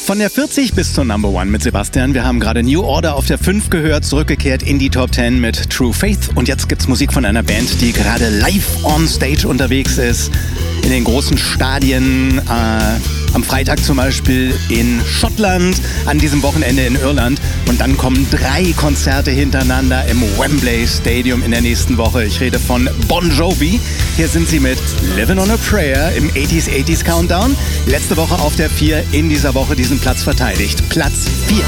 Von der 40 bis zur Number One mit Sebastian. Wir haben gerade New Order auf der 5 gehört, zurückgekehrt in die Top 10 mit True Faith. Und jetzt gibt's Musik von einer Band, die gerade live on stage unterwegs ist. In den großen Stadien, am Freitag zum Beispiel in Schottland, an diesem Wochenende in Irland. Und dann kommen 3 Konzerte hintereinander im Wembley Stadium in der nächsten Woche. Ich rede von Bon Jovi. Hier sind sie mit Living on a Prayer im 80s Countdown. Letzte Woche auf der 4, in dieser Woche diesen Platz verteidigt. Platz 4.